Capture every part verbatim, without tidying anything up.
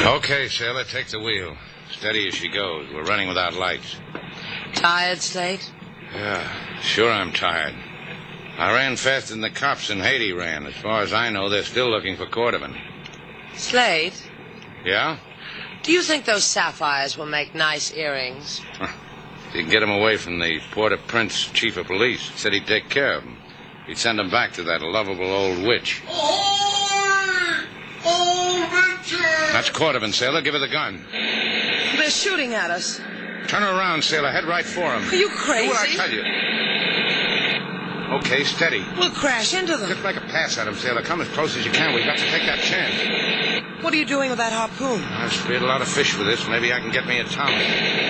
Okay, sailor, take the wheel. Steady as she goes. We're running without lights. Tired, Slate? Yeah, sure I'm tired. I ran faster than the cops in Haiti ran. As far as I know, they're still looking for Cordovan. Slate? Yeah? Do you think those sapphires will make nice earrings? If you can get them away from the Port-au-Prince chief of police, he said he'd take care of them. He'd send them back to that lovable old witch. Oh, oh, Richard! That's Cordovan, sailor. Give her the gun. They're shooting at us. Turn her around, sailor. Head right for him. Are you crazy? Do what I tell you. Okay, steady. We'll crash into them. Just make a pass at him, sailor. Come as close as you can. We've got to take that chance. What are you doing with that harpoon? I've speared a lot of fish with this. Maybe I can get me a Tommy.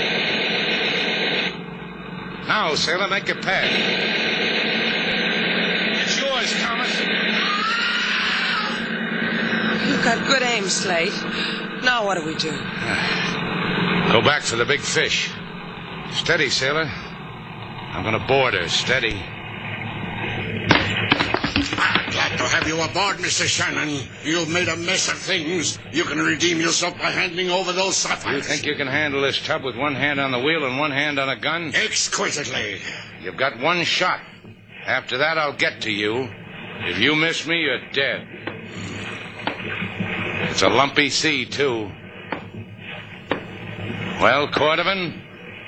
Now, sailor, make your pass. It's yours, Thomas. You've got good aim, Slate. Now what do we do? Go back for the big fish. Steady, sailor. I'm going to board her. Steady. Glad to have you aboard, Mister Shannon. You've made a mess of things. You can redeem yourself by handing over those sapphires. You think you can handle this tub with one hand on the wheel and one hand on a gun? Exquisitely. You've got one shot. After that, I'll get to you. If you miss me, you're dead. It's a lumpy sea, too. Well, Cordovan?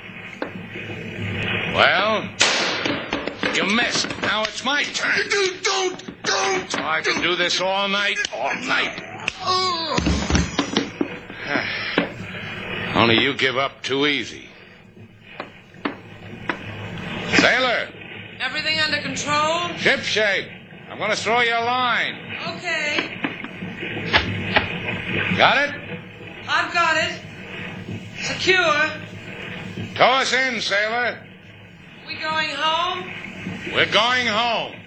Well? You missed. Now it's my turn. Don't, don't, don't. Oh, I can do this all night, all night. Oh. Only you give up too easy. Sailor! Everything under control? Ship shape. I'm going to throw you a line. Okay. Got it? I've got it. Secure. Tow us in, sailor. We going home? We're going home.